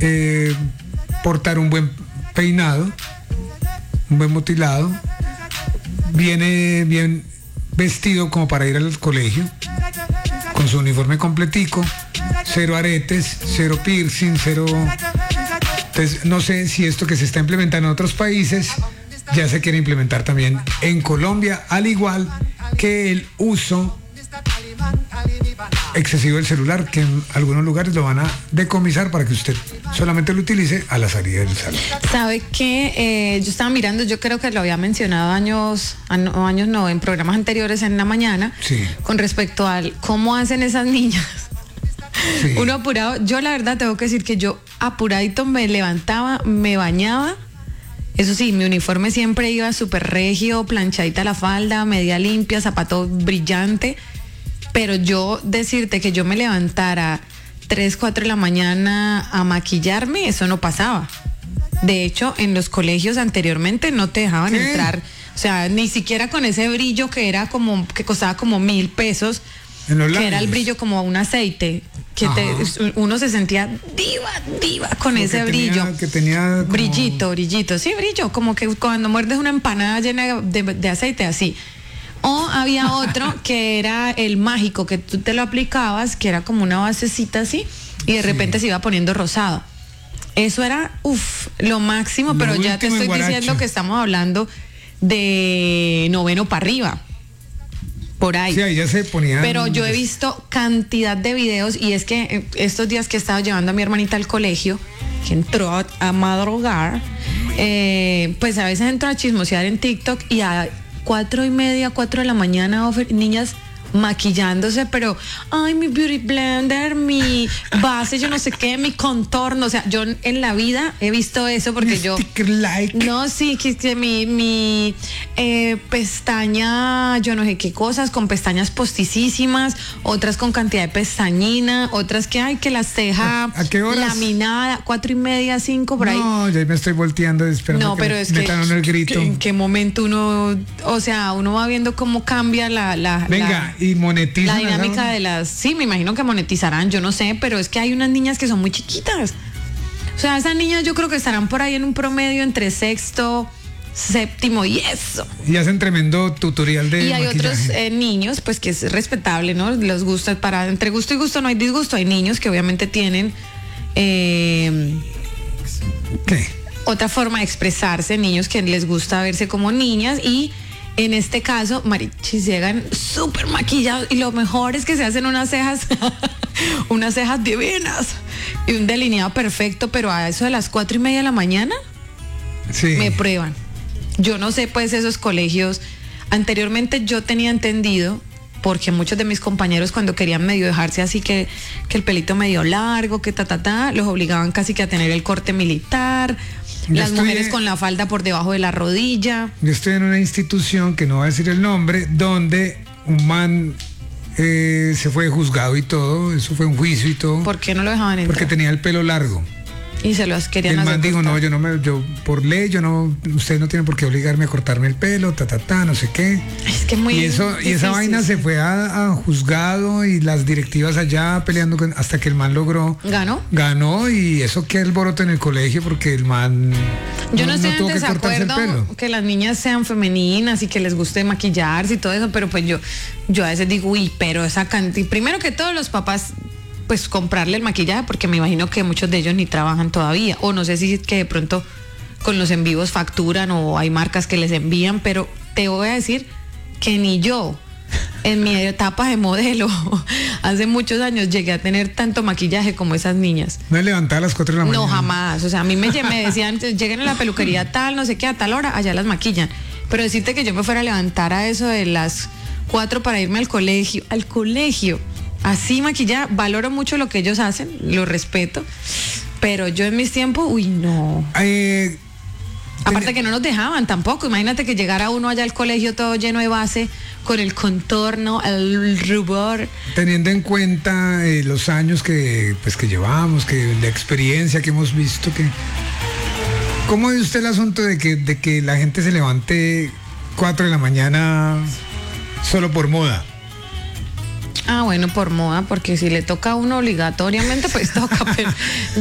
portar un buen peinado, un buen motilado, viene bien vestido como para ir al colegio, con su uniforme completico, cero aretes, cero piercing, cero... Entonces, no sé si esto que se está implementando en otros países ya se quiere implementar también en Colombia, al igual que el uso excesivo del celular, que en algunos lugares lo van a decomisar para que usted solamente lo utilice a la salida del salón. ¿Sabe qué? Yo estaba mirando, yo creo que lo había mencionado en programas anteriores en la mañana, sí, con respecto al cómo hacen esas niñas. Sí. Uno apurado, yo la verdad tengo que decir que yo apuradito me levantaba, me bañaba. Eso sí, mi uniforme siempre iba súper regio, planchadita la falda, media limpia, zapato brillante. Pero yo decirte que yo me levantara 3, 4 de la mañana a maquillarme, eso no pasaba. De hecho, en los colegios anteriormente no te dejaban entrar. O sea, ni siquiera con ese brillo que costaba como 1,000 pesos, que era el brillo como un aceite, que uno se sentía diva con ese brillo. Que tenía como... brillito, sí, brillo, como que cuando muerdes una empanada llena de aceite, así. O había otro que era el mágico, que tú te lo aplicabas, que era como una basecita así, y de repente se iba poniendo rosado. Eso era, lo máximo, pero ya te estoy diciendo que estamos hablando de 9º para arriba. Por ahí. Sí, ahí ya se ponía. Pero yo he visto cantidad de videos, y es que estos días que he estado llevando a mi hermanita al colegio, que entró a madrugar, pues a veces entro a chismosear en TikTok y a 4:30, 4 de la mañana, niñas maquillándose, pero ay, mi beauty blender, mi base, yo no sé qué, mi contorno. O sea, yo en la vida he visto eso, porque yo no, sí, que mi pestaña, yo no sé qué cosas, con pestañas posticísimas, otras con cantidad de pestañina, otras que hay que la ceja ¿A qué horas? Laminada, 4:30, 5 por ahí. No, ya me estoy volteando esperando. No, pero es metan el grito. ¿En qué momento uno, o sea, uno va viendo cómo cambia Venga, y monetizan. La dinámica de las... Sí, me imagino que monetizarán, yo no sé, pero es que hay unas niñas que son muy chiquitas. O sea, esas niñas yo creo que estarán por ahí en un promedio entre 6º, 7º y eso. Y hacen tremendo tutorial de Y hay maquillaje. otros niños, pues que es respetable, ¿no? Los gustos, entre gusto y gusto no hay disgusto. Hay niños que obviamente tienen... ¿Qué? Otra forma de expresarse, niños que les gusta verse como niñas, y en este caso, marichis, llegan súper maquillados, y lo mejor es que se hacen unas cejas divinas y un delineado perfecto, pero a eso de las 4:30 de la mañana Sí. me prueban. Yo no sé, pues esos colegios, anteriormente yo tenía entendido, porque muchos de mis compañeros cuando querían medio dejarse así que el pelito medio largo, que los obligaban casi que a tener el corte militar. Las mujeres con la falda por debajo de la rodilla. Yo estoy en una institución, que no voy a decir el nombre, donde un man se fue juzgado y todo, eso fue un juicio y todo. ¿Por qué no lo dejaban entrar? Porque tenía el pelo largo. Y se los querían hacer. El man dijo, no, yo por ley, ustedes no tienen por qué obligarme a cortarme el pelo, no sé qué. Es que muy y esa vaina se fue a juzgado, y las directivas allá peleando hasta que el man logró. Ganó, y eso que alboroto en el colegio, porque el man yo no estoy tuvo en que cortarse el desacuerdo pelo. que las niñas sean femeninas y que les guste maquillarse y todo eso, pero pues yo a veces digo, pero esa cantidad, primero que todos los papás, pues comprarle el maquillaje, porque me imagino que muchos de ellos ni trabajan todavía, o no sé si es que de pronto con los envíos facturan, o hay marcas que les envían, pero te voy a decir que ni yo, en mi etapa de modelo, hace muchos años, llegué a tener tanto maquillaje como esas niñas. No he levantado a las 4 de la mañana. No, jamás. O sea, a mí me decían, lleguen a la peluquería tal, no sé qué, a tal hora, allá las maquillan. Pero decirte que yo me fuera a levantar a eso de las 4 para irme al colegio, así maquillada, valoro mucho lo que ellos hacen, lo respeto, pero yo en mis tiempos, no. Aparte que no nos dejaban tampoco. Imagínate que llegara uno allá al colegio todo lleno de base, con el contorno, el rubor. Teniendo en cuenta los años que llevamos, que la experiencia que hemos visto, ¿cómo ve usted el asunto de que la gente se levante 4 de la mañana solo por moda? Bueno, por moda, porque si le toca a uno obligatoriamente, pues toca, pero